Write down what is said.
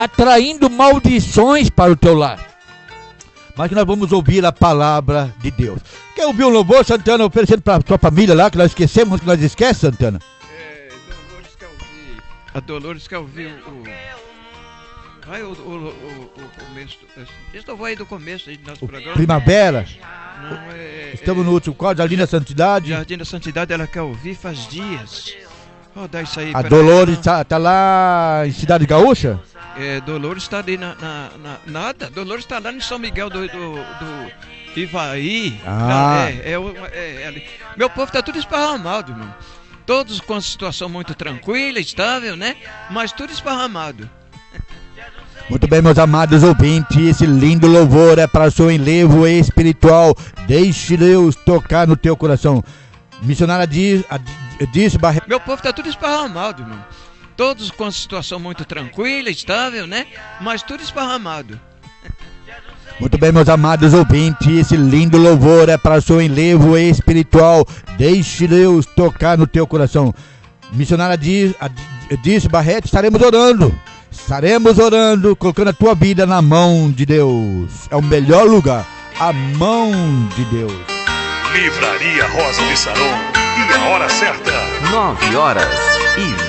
atraindo maldições para o teu lar. Mas nós vamos ouvir a palavra de Deus. Quer ouvir um louvor, Santana, oferecendo para a tua família lá, que nós esquecemos, que nós esquecemos, Santana? Dolores quer ouvir. A Dolores quer ouvir Vai o começo. Eu vou aí do começo aí do nosso programa. Primavera? Não, Estamos no último quadro, Jardim da Santidade. Jardim da Santidade, ela quer ouvir faz dias. Dá isso aí. A Dolores tá lá em Cidade Gaúcha? Dolores está ali nada. Dolores está lá em São Miguel do Ivaí. Ali. Meu povo está tudo esparramado, irmão. Todos com a situação muito tranquila, estável, né? Mas tudo esparramado. Muito bem, meus amados ouvintes, esse lindo louvor é para o seu enlevo espiritual. Deixe Deus tocar no teu coração. Missionária disse Barreto. Meu povo está tudo esparramado, irmão. Todos com a situação muito tranquila, estável, né? Mas tudo esparramado. Muito bem, meus amados ouvintes, esse lindo louvor é para o seu enlevo espiritual. Deixe Deus tocar no teu coração. Missionária disse Barreto, estaremos orando, colocando a tua vida na mão de Deus. É o melhor lugar, a mão de Deus. Livraria Rosa de Saron. E a hora certa, 9h20.